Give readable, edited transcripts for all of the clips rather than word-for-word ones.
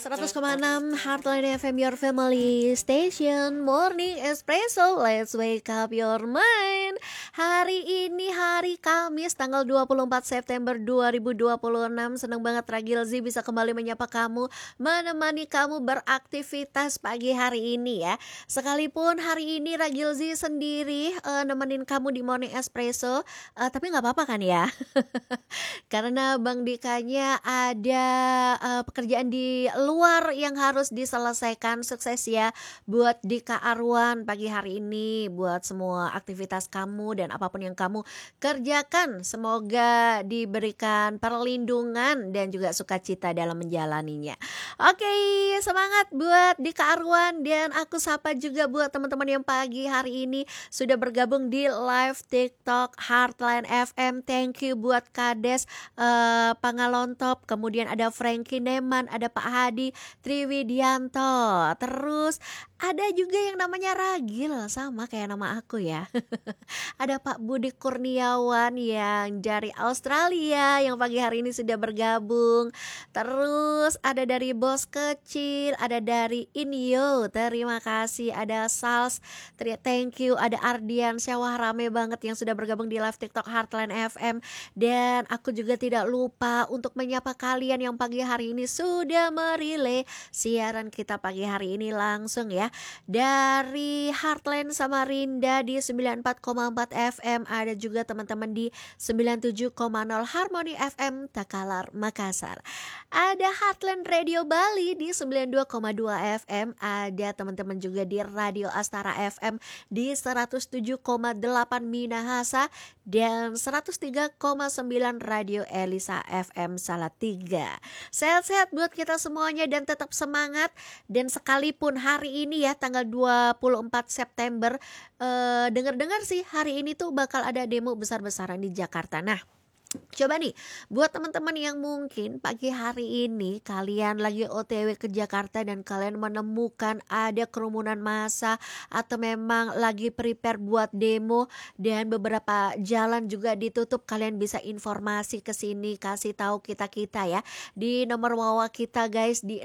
100,6 Heartline FM, your family station. Morning Espresso, let's wake up your mind. Hari ini hari Kamis tanggal 24 September 2026. Senang banget Ragilzi bisa kembali menyapa kamu, menemani kamu beraktivitas pagi hari ini ya. Sekalipun hari ini Ragilzi sendiri nemenin kamu di Morning Espresso, tapi gak apa-apa kan ya. Karena Bang Dikanya ada pekerjaan di luar yang harus diselesaikan. Sukses ya buat Dika Arwan pagi hari ini, buat semua aktivitas kamu dan apapun yang kamu kerjakan. Semoga diberikan perlindungan dan juga sukacita dalam menjalaninya. Oke, semangat buat Dika Arwan, dan aku sapa juga buat teman-teman yang pagi hari ini sudah bergabung di live TikTok Heartline FM. Thank you buat Kades Pangalontop, kemudian ada Frankie Neman, ada Pak Hadi Triwidianto, terus ada juga yang namanya Ragil, sama kayak nama aku ya. Ada Pak Budi Kurniawan yang dari Australia yang pagi hari ini sudah bergabung. Terus ada dari Bos Kecil, ada dari Inyo, terima kasih. Ada Sals, thank you. Ada Ardian Syawah, rame banget yang sudah bergabung di live TikTok Heartline FM. Dan aku juga tidak lupa untuk menyapa kalian yang pagi hari ini sudah merilai siaran kita pagi hari ini langsung ya dari Heartland Samarinda di 94,4 FM. Ada juga teman-teman di 97,0 Harmony FM Takalar Makassar. Ada Heartland Radio Bali di 92,2 FM. Ada teman-teman juga di Radio Astara FM di 107,8 Minahasa dan 103,9 Radio Elisa FM Salatiga. Sehat-sehat buat kita semuanya dan tetap semangat. Dan sekalipun hari ini ya tanggal 24 September, dengar-dengar sih hari ini tuh bakal ada demo besar-besaran di Jakarta. Nah, coba nih buat teman-teman yang mungkin pagi hari ini kalian lagi OTW ke Jakarta dan kalian menemukan ada kerumunan massa atau memang lagi prepare buat demo dan beberapa jalan juga ditutup, kalian bisa informasi ke sini, kasih tahu kita ya di nomor WhatsApp kita guys di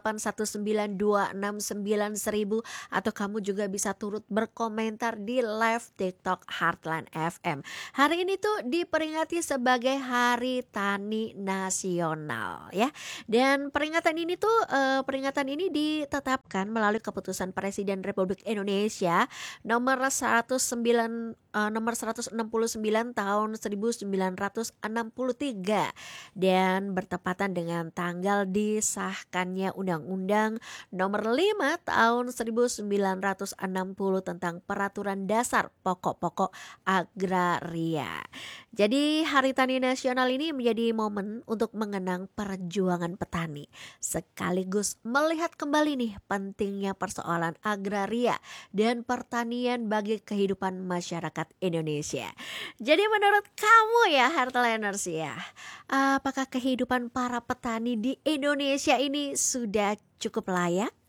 0819269000, atau kamu juga bisa turut berkomentar di live TikTok Heartline FM. Hari ini tuh diperingati sebagai Hari Tani Nasional ya. Dan peringatan ini ditetapkan melalui keputusan Presiden Republik Indonesia nomor 169 tahun 1963 dan bertepatan dengan tanggal disahkannya Undang-Undang nomor 5 tahun 1960 tentang Peraturan Dasar Pokok-pokok Agraria. Jadi Hari Tani Nasional ini menjadi momen untuk mengenang perjuangan petani, sekaligus melihat kembali nih pentingnya persoalan agraria dan pertanian bagi kehidupan masyarakat Indonesia. Jadi menurut kamu ya Heartliners ya, apakah kehidupan para petani di Indonesia ini sudah cukup layak?